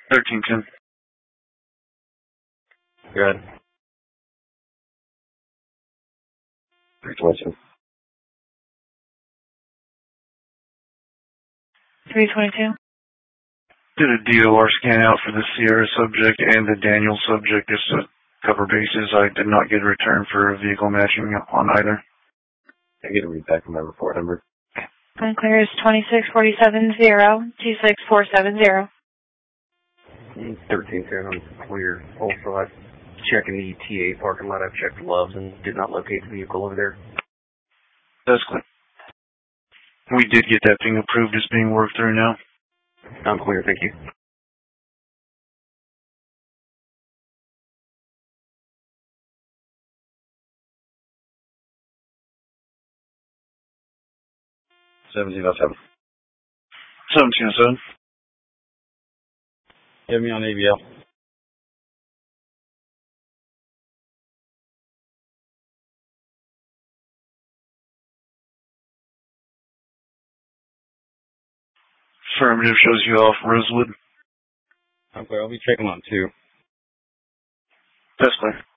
1310. Good. 322. 322. Did a DOR scan out for the Sierra subject and the Daniel subject just to cover bases. I did not get a return for a vehicle matching on either. I get a read back from my report number. Unclear is 26470 26470. 1310 on clear. Also, I checked in the TA parking lot. I've checked Love's and did not locate the vehicle over there. That's clear. We did get that thing approved as being worked through now. I'm clear, thank you. $17.07. 17.07. Get me on ABL. Affirmative shows you off Rosewood. Okay, I'll be checking on 2. That's clear.